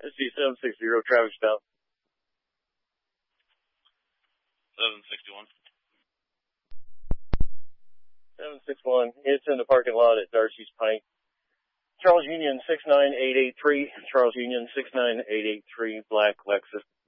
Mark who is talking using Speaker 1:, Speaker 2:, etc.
Speaker 1: SC 760, traffic stop.
Speaker 2: 761.
Speaker 1: 761, it's in the parking lot at Darcy's Pike. Charles Union 69883, Charles Union 69883, black Lexus.